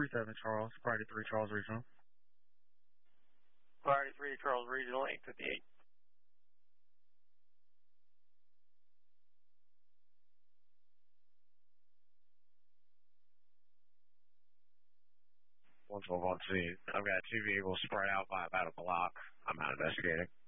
37 Charles, priority 3 Charles Regional. Priority 3 Charles Regional, 858. On scene. I've got 2 vehicles spread out by about a block. I'm out investigating.